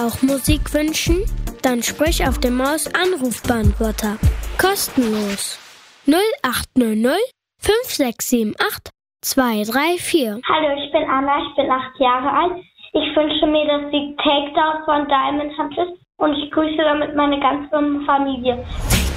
auch Musik wünschen? Dann sprich auf dem Maus-Anrufbeantworter. Kostenlos. 0800 5678 234. Hallo, ich bin Anna, ich bin 8 Jahre alt. Ich wünsche mir das Lied Takedown von Diamond Hunter und ich grüße damit meine ganze Familie.